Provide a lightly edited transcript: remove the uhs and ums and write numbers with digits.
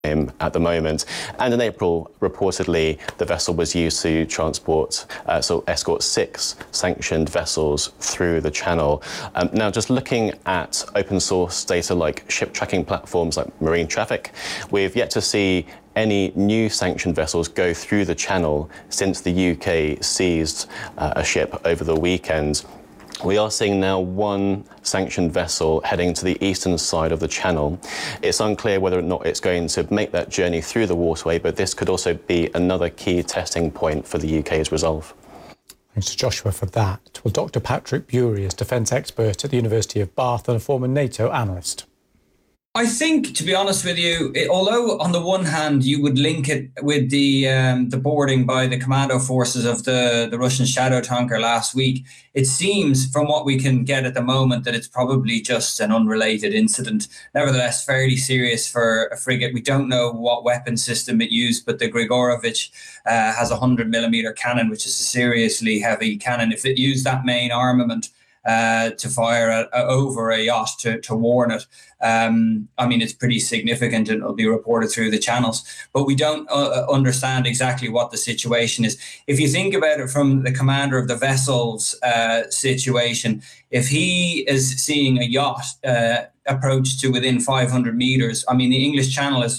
at the moment. And in April, reportedly, the vessel was used to escort 6 sanctioned vessels through the channel. Now, just looking at open source data like ship tracking platforms like Marine Traffic, we've yet to see any new sanctioned vessels go through the channel since the UK seized a ship over the weekend. We are seeing now 1 sanctioned vessel heading to the eastern side of the channel. It's unclear whether or not it's going to make that journey through the waterway, but this could also be another key testing point for the UK's resolve. Thanks to Joshua for that. Well, Dr. Patrick Bury is defence expert at the University of Bath and a former NATO analyst. I think, to be honest with you, although on the one hand you would link it with the boarding by the commando forces of the Russian shadow tanker last week, it seems from what we can get at the moment that it's probably just an unrelated incident. Nevertheless, fairly serious for a frigate. We don't know what weapon system it used, but the Grigorovich has a 100mm cannon, which is a seriously heavy cannon. If it used that main armament to fire over a yacht to warn it, I mean, it's pretty significant and it'll be reported through the channels, but we don't understand exactly what the situation is. If you think about it from the commander of the vessel's situation, if he is seeing a yacht approach to within 500 meters, I mean, the English Channel is